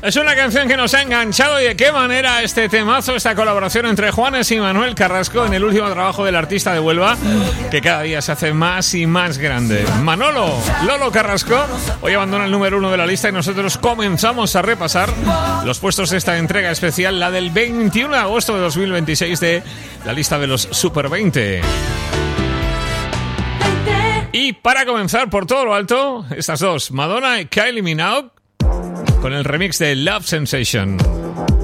Es una canción que nos ha enganchado, y de qué manera este temazo, esta colaboración entre Juanes y Manuel Carrasco en el último trabajo del artista de Huelva, que cada día se hace más y más grande. Lolo Carrasco, hoy abandona el número 1 de la lista y nosotros comenzamos a repasar los puestos de esta entrega especial, la del 21 de agosto de 2026 de la lista de los Super 20. Y para comenzar por todo lo alto, estas dos, Madonna y Kylie Minogue, con el remix de Love Sensation.